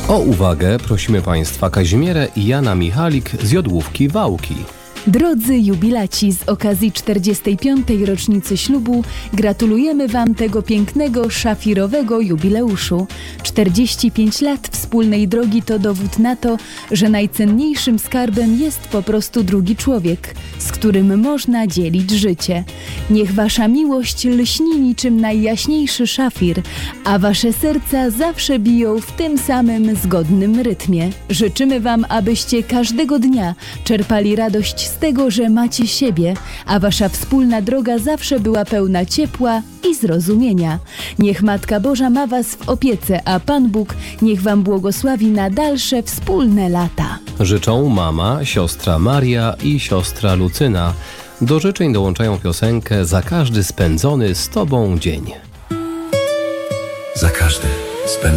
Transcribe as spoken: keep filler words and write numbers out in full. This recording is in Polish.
O uwagę prosimy Państwa Kazimierę i Jana Michalik z Jodłówki Wałki. Drodzy jubilaci, z okazji czterdziestej piątej rocznicy ślubu gratulujemy Wam tego pięknego, szafirowego jubileuszu. czterdzieści pięć lat wspólnej drogi to dowód na to, że najcenniejszym skarbem jest po prostu drugi człowiek, z którym można dzielić życie. Niech Wasza miłość lśni niczym najjaśniejszy szafir, a Wasze serca zawsze biją w tym samym zgodnym rytmie. Życzymy Wam, abyście każdego dnia czerpali radość z tego, że macie siebie, a Wasza wspólna droga zawsze była pełna ciepła i zrozumienia. Niech Matka Boża ma Was w opiece, a Pan Bóg niech Wam błogosławi na dalsze wspólne lata. Życzą mama, siostra Maria i siostra Lucyna. Do życzeń dołączają piosenkę Za każdy spędzony z Tobą dzień. Za każdy spędzony